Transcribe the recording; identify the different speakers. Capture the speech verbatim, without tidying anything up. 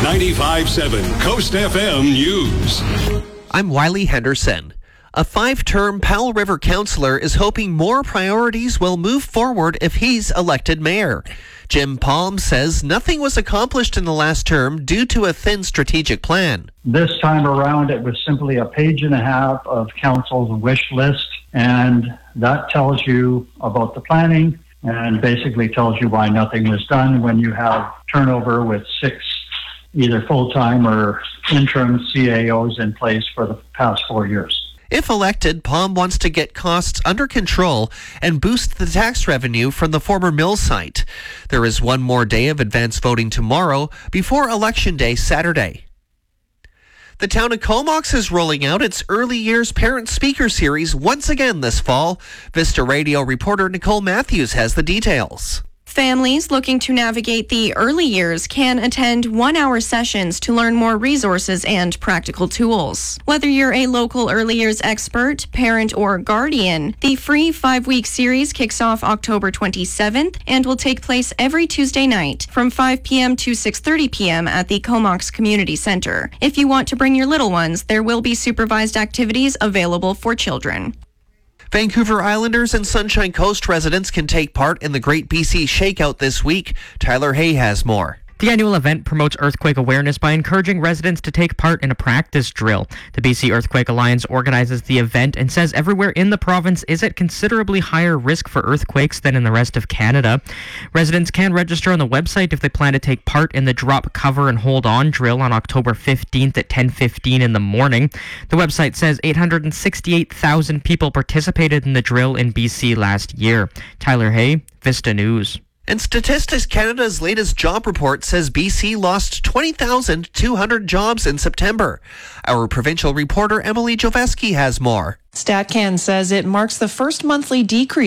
Speaker 1: ninety-five point seven Coast F M News.
Speaker 2: I'm Wiley Henderson. A five-term Powell River councillor is hoping more priorities will move forward if he's elected mayor. Jim Palm says nothing was accomplished in the last term due to a thin strategic plan.
Speaker 3: This time around, it was simply a page and a half of council's wish list, and that tells you about the planning and basically tells you why nothing was done when you have turnover with six either full-time or interim C A Os in place for the past four years.
Speaker 2: If elected, Palm wants to get costs under control and boost the tax revenue from the former mill site. There is one more day of advance voting tomorrow before Election Day Saturday. The town of Comox is rolling out its Early Years Parent Speaker Series once again this fall. Vista Radio reporter Nicole Matthews has the details.
Speaker 4: Families looking to navigate the early years can attend one-hour sessions to learn more resources and practical tools. Whether you're a local early years expert, parent, or guardian, the free five-week series kicks off October twenty-seventh and will take place every Tuesday night from five p.m. to six thirty p.m. at the Comox Community Center. If you want to bring your little ones, there will be supervised activities available for children.
Speaker 2: Vancouver Islanders and Sunshine Coast residents can take part in the Great B C Shakeout this week. Tyler Hay has more.
Speaker 5: The annual event promotes earthquake awareness by encouraging residents to take part in a practice drill. The B C Earthquake Alliance organizes the event and says everywhere in the province is at considerably higher risk for earthquakes than in the rest of Canada. Residents can register on the website if they plan to take part in the Drop, Cover, and Hold On drill on October fifteenth at ten fifteen in the morning. The website says eight hundred sixty-eight thousand people participated in the drill in B C last year. Tyler Hay, Vista News.
Speaker 2: And Statistics Canada's latest job report says B C lost twenty thousand two hundred jobs in September. Our provincial reporter Emily Joveski has more.
Speaker 6: StatCan says it marks the first monthly decrease